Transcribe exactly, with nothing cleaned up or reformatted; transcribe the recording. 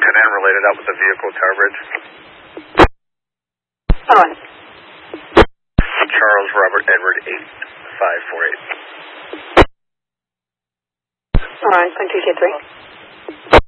Houston and related out with the vehicle tower bridge. On. Charles Robert Edward eight five four eight. On, one two two three.